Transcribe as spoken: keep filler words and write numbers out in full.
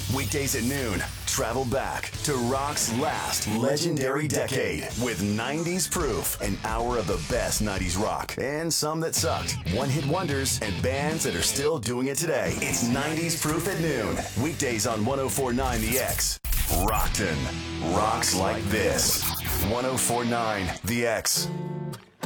Weekdays at noon, travel back to rock's last legendary decade with nineties Proof, an hour of the best nineties rock and some that sucked, one-hit wonders, and bands that are still doing it today. It's nineties Proof at noon, weekdays on one oh four point nine The X. Rockton, rocks like this. one oh four point nine The X.